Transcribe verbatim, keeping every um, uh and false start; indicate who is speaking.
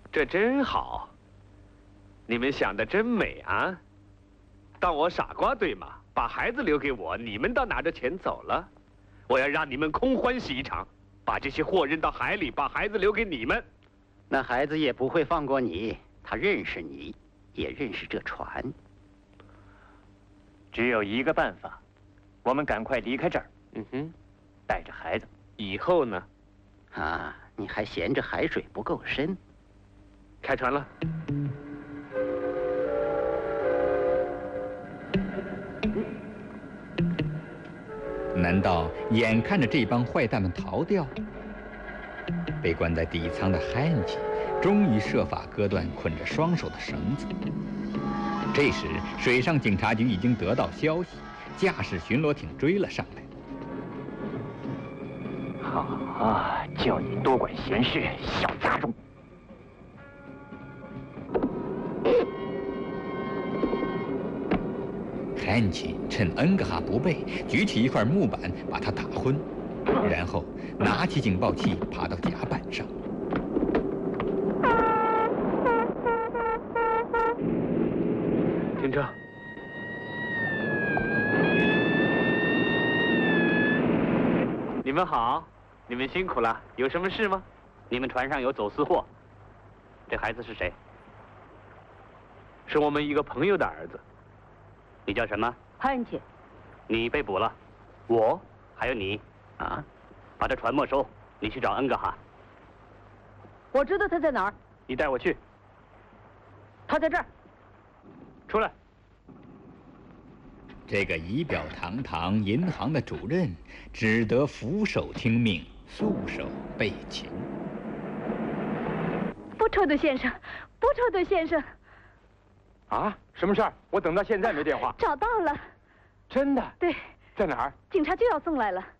Speaker 1: 这真好。你们想的真美啊！当我傻瓜对吗？把孩子留给我，你们倒拿着钱走了。我要让你们空欢喜一场，把这些货扔到海里，把孩子留给你们。
Speaker 2: 那孩子也不会放过你，他认识你，也认识这船。
Speaker 3: 只有一个办法，我们赶快离开这儿。
Speaker 1: 嗯哼，
Speaker 3: 带着孩子。
Speaker 1: 以后呢？
Speaker 2: 啊，你还嫌这海水不够深？
Speaker 1: 开船了。
Speaker 4: 难道眼看着这帮坏蛋们逃掉？被关在底舱的汉奇终于设法割断捆着双手的绳子。这时，水上警察局已经得到消息，驾驶巡逻艇追了上来。
Speaker 3: 好啊，叫你多管闲事，小杂种！
Speaker 4: 汉奇趁恩格哈不备，举起一块木板把他打昏，然后拿起警报器爬到甲板上。
Speaker 1: 停车！你们好，你们辛苦了。有什么事吗？
Speaker 2: 你们船上有走私货。这孩子是谁？
Speaker 1: 是我们一个朋友的儿子。
Speaker 2: 你叫什么？
Speaker 5: 汉奇。
Speaker 2: 你被捕了。
Speaker 1: 我？
Speaker 2: 还有你。啊？把这船没收，你去找恩格哈。
Speaker 5: 我知道他在哪儿。
Speaker 2: 你带我去。
Speaker 5: 他在这儿。
Speaker 2: 出来。
Speaker 4: 这个仪表堂堂银行的主任只得俯首听命，束手备擒。
Speaker 5: 不抽的先生，不抽的先生。
Speaker 6: 啊，什么事儿？我等到现在没电话。
Speaker 5: 找到了。
Speaker 6: 真的？
Speaker 5: 对。
Speaker 6: 在哪儿？
Speaker 5: 警察就要送来了。